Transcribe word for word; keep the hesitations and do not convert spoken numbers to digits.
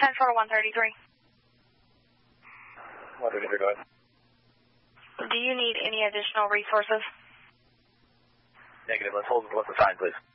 ten for one thirty-three. one thirty-three, go ahead. Do you need any additional resources? Negative. Let's hold, let's assign, please.